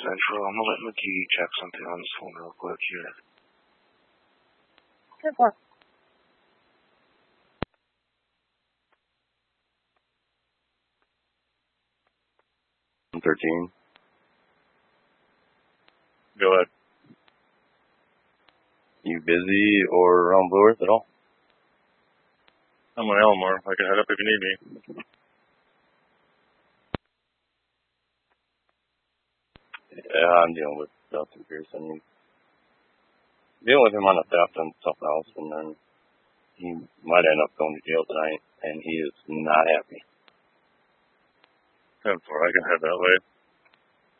Central. I'm gonna let McGee check something on his phone real quick here. 10-4. I'm 13. Go ahead. You busy or around Blue Earth at all? I'm on Elmore. I can head up if you need me. Yeah, I'm dealing with Dustin Pearson. Dealing with him on a theft and something else, and then he might end up going to jail tonight, and he is not happy. 10-4. I can head that way.